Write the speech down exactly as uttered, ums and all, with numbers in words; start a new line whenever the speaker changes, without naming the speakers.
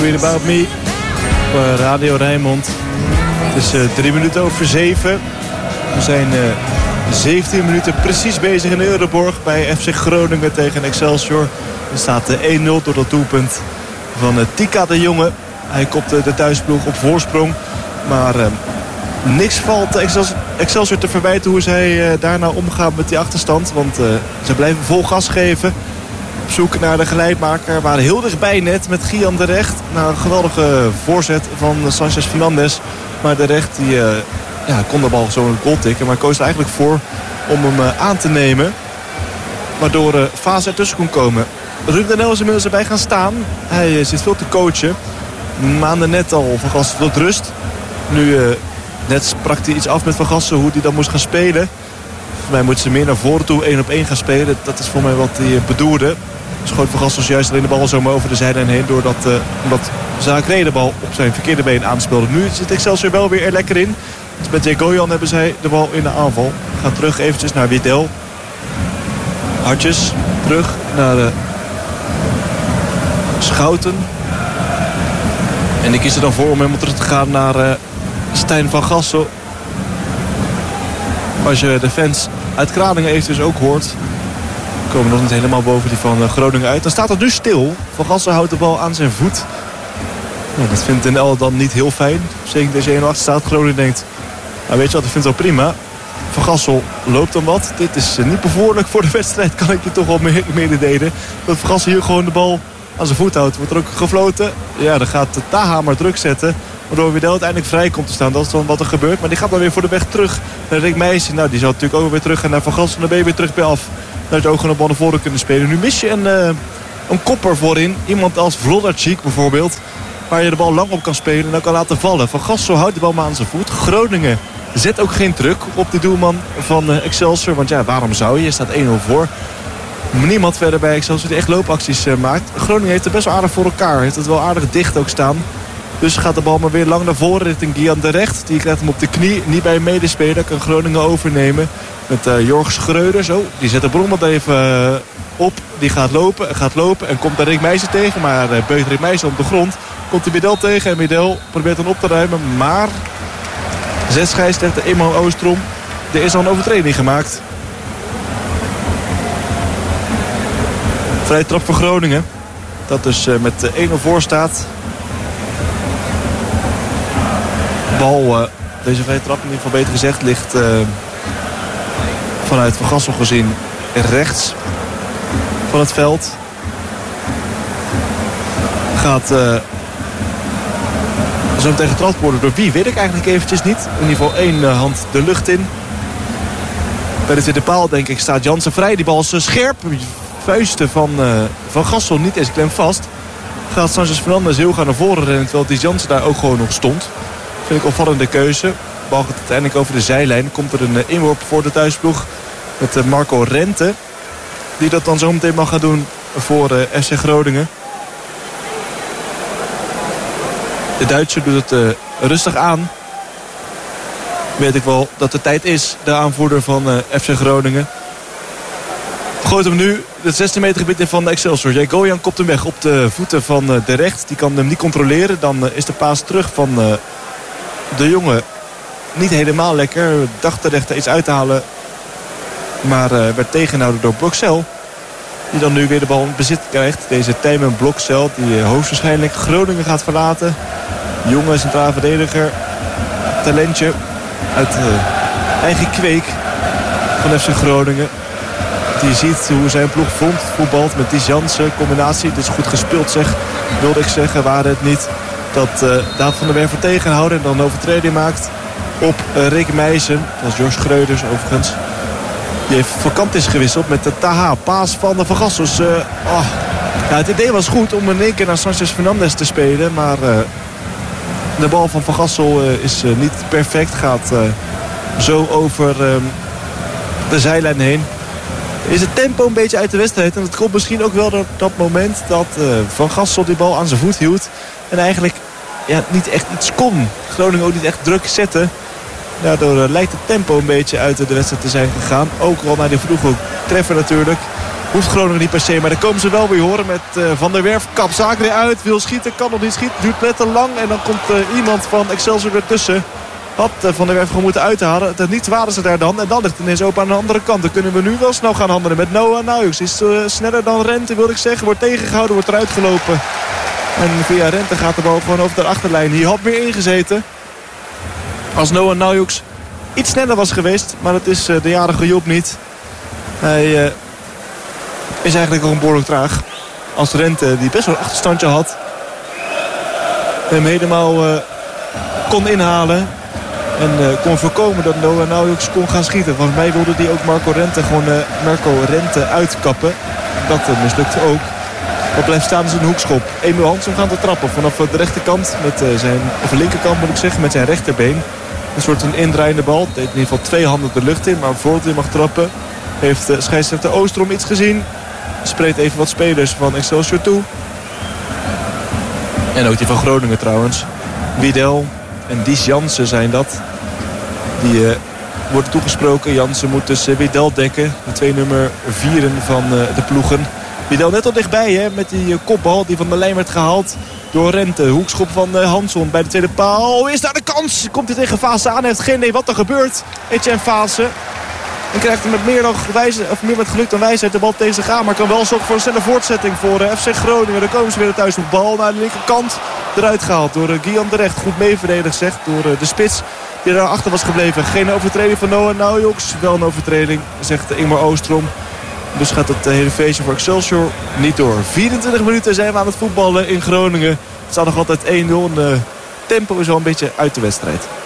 Read About Me op Radio Rijnmond. Het is uh, drie minuten over zeven. We zijn uh, zeventien minuten precies bezig in de Euroborg bij F C Groningen tegen Excelsior. Er staat uh, één nul door dat doelpunt van uh, Tika de Jonge. Hij kopte uh, de thuisploeg op voorsprong. Maar uh, niks valt Excels- Excelsior te verwijten hoe zij uh, daarna omgaan met die achterstand. Want uh, ze blijven vol gas geven. Op zoek naar de gelijkmaker. Waren heel dichtbij net met Gian de Recht. Na een geweldige voorzet van Sanchez Fernandes. Maar de Recht die, uh, ja, kon de bal zo een goal tikken. Maar koos er eigenlijk voor om hem uh, aan te nemen. Waardoor uh, Fase ertussen kon komen. Ruud de Nel is inmiddels erbij gaan staan. Hij uh, zit veel te coachen. Maanden net al Van Gassen tot rust. Nu uh, net sprak hij iets af met Van Gassen hoe hij dan moest gaan spelen. Volgens mij moeten ze meer naar voren toe één op één gaan spelen. Dat is voor mij wat hij uh, bedoelde. Schoot Van Gassen juist alleen de bal zomaar over de zijlijn heen. Doordat uh, omdat Zakré de bal op zijn verkeerde been aanspeelde. Nu zit Excelsior wel weer er lekker in. Dus met Jay Goyan hebben zij de bal in de aanval. Gaat terug eventjes naar Widel. Hartjes terug naar uh, Schouten. En die kiest er dan voor om helemaal terug te gaan naar uh, Stijn van Gassel. Als je de fans uit Kralingen eventjes ook hoort, komen nog niet helemaal boven die van uh, Groningen uit. Dan staat het nu stil. Van Gassel houdt de bal aan zijn voet. Nou, dat vindt N L dan niet heel fijn. Zeker deze één nul achter staat. Groningen denkt, nou weet je wat, ik vind het wel prima. Van Gassel loopt dan wat. Dit is uh, niet bevorderlijk voor de wedstrijd, kan ik je toch wel me- mededelen. Dat Van Gassel hier gewoon de bal aan zijn voet houdt. Wordt er ook gefloten. Ja, dan gaat Taha maar druk zetten. Waardoor Widel uiteindelijk vrij komt te staan. Dat is dan wat er gebeurt. Maar die gaat dan weer voor de weg terug naar Rick Meijsen. Nou, die zal natuurlijk ook weer terug gaan naar Van Gassel. Dan ben je weer terug bij af. Dan had je ook gewoon een bal naar voren kunnen spelen. Nu mis je een, uh, een kopper voorin. Iemand als Vlodacik bijvoorbeeld. Waar je de bal lang op kan spelen en dan kan laten vallen. Van Gassel houdt de bal maar aan zijn voet. Groningen zet ook geen druk op de doelman van uh, Excelsior. Want ja, waarom zou je? Je staat één nul voor. Niemand verder bij Excelsior die echt loopacties uh, maakt. Groningen heeft het best wel aardig voor elkaar. Heeft het wel aardig dicht ook staan. Dus gaat de bal maar weer lang naar voren richting Gian de Recht. Die krijgt hem op de knie. Niet bij een medespeler. Kan Groningen overnemen. Met uh, Jorg Schreuder. Zo, die zet de Brommel even uh, op. Die gaat lopen. Gaat lopen. En komt daar Rick Meijsen tegen. Maar uh, beugt Rick Meijsen op de grond. Komt de Midel tegen. En Midel probeert hem op te ruimen. Maar zes scheidsrechter Imran Oostrom. Er is al een overtreding gemaakt. Vrije trap voor Groningen. Dat dus uh, met één nul voor staat. Bal, uh, deze vrije trap in ieder geval beter gezegd, ligt uh, vanuit Van Gassel gezien rechts van het veld. Gaat uh, zo meteen getrapt worden door wie, weet ik eigenlijk eventjes niet. In ieder geval één uh, hand de lucht in. Bij de tweede paal denk ik staat Jansen vrij. Die bal is uh, scherp. Vuisten van uh, Van Gassel niet eens klem vast. Gaat Sanchez Fernandes heel gaan naar voren rennen, terwijl die Jansen daar ook gewoon nog stond. Vind ik opvallende keuze. De bal gaat uiteindelijk over de zijlijn. Komt er een uh, inworp voor de thuisploeg met uh, Marco Rente. Die dat dan zo meteen mag gaan doen voor uh, F C Groningen. De Duitser doet het uh, rustig aan. Weet ik wel dat de tijd is. De aanvoerder van uh, F C Groningen. Gooit hem nu het zestien meter gebied in van Excelsior. Jay Goyan kopt hem weg op de voeten van uh, de Recht. Die kan hem niet controleren. Dan uh, is de paas terug van uh, de jongen niet helemaal lekker. Dacht de rechter iets uit te halen. Maar uh, werd tegengehouden door Bloksel. Die dan nu weer de bal in bezit krijgt. Deze Tijmen Bloksel die uh, hoogstwaarschijnlijk Groningen gaat verlaten. Jonge centraal verdediger. Talentje uit uh, eigen kweek van F C Groningen. Die ziet hoe zijn ploeg front voetbalt met die Jansen combinatie. Het is goed gespeeld zeg, wilde ik zeggen. Waar het niet dat uh, David van der Werver tegenhouden en dan een overtreding maakt op uh, Rick Meijsen. Dat was Jos Schreuders overigens. Die heeft vakant is gewisseld met de Taha. Paas van de Van Gassel. Dus, uh, oh. ja, het idee was goed om in één keer naar Sanchez Fernandes te spelen. Maar uh, de bal van Van Gassel uh, is uh, niet perfect. Gaat uh, zo over uh, de zijlijn heen. Is het tempo een beetje uit de wedstrijd. En dat komt misschien ook wel door dat moment dat uh, Van Gassel die bal aan zijn voet hield. En eigenlijk ja, niet echt iets kon. Groningen ook niet echt druk zetten. Daardoor uh, lijkt het tempo een beetje uit de wedstrijd te zijn gegaan. Ook al naar de vroege treffer natuurlijk. Hoeft Groningen niet per se, maar daar komen ze wel weer horen met uh, Van der Werf. Kap zaak weer uit, wil schieten, kan nog niet schieten. Duurt net te lang en dan komt uh, iemand van Excelsior ertussen. Had uh, Van der Werf gewoon moeten uithalen. Het niet waren ze daar dan. En dan ligt het ineens open aan de andere kant. Dan kunnen we nu wel snel gaan handelen met Noah Nuyukse. Is uh, sneller dan Rente, wil ik zeggen. Wordt tegengehouden, wordt eruit gelopen. En via Rente gaat de bal gewoon over de achterlijn. Hier had meer ingezeten. Als Noah Nuyukse iets sneller was geweest. Maar dat is uh, de jarige Job niet. Hij uh, is eigenlijk al een behoorlijk traag. Als Rente, die best wel een achterstandje had, hem helemaal uh, kon inhalen. En uh, kon voorkomen dat Noah Nuyukse kon gaan schieten. Volgens mij wilde hij ook Marco Rente gewoon uh, Marco Rente uitkappen. Dat uh, mislukte ook. Wat blijft staan is een hoekschop. Emil Hansom gaat te trappen vanaf de rechterkant. Met uh, zijn, of de linkerkant moet ik zeggen, met zijn rechterbeen. Een soort een indraaiende bal. Deed in ieder geval twee handen de lucht in. Maar voordat hij mag trappen heeft uh, scheidsrechter Oostrom iets gezien. Spreekt even wat spelers van Excelsior toe. En ook die van Groningen trouwens. Wiedel en Dies Jansen zijn dat. Die uh, worden toegesproken. Jansen moet dus uh, Wiedel dekken. De twee nummer vieren van uh, de ploegen. Wiedel net al dichtbij hè, met die uh, kopbal die van de lijn werd gehaald door Rente. Hoekschop van uh, Hansson bij de tweede paal. Is daar de kans? Komt hij tegen Vaassen aan? Hij heeft geen idee wat er gebeurt. Etienne Vaassen. En krijgt hem met meer, dan wijze, of meer met geluk dan wijsheid de bal tegen zich aan. Maar kan wel zorgen voor een snelle voortzetting voor uh, F C Groningen. Dan komen ze weer thuis op bal naar de linkerkant. Eruit gehaald door uh, Guillaume de Recht. Goed meeverdedigd zegt door uh, de spits die daarachter was gebleven. Geen overtreding van Noah Nuyukse. Wel een overtreding, zegt uh, Ingmar Oostrom. Dus gaat het uh, hele feestje voor Excelsior niet door. vierentwintig minuten zijn we aan het voetballen in Groningen. Het staat nog altijd één nul. En uh, tempo is wel een beetje uit de wedstrijd.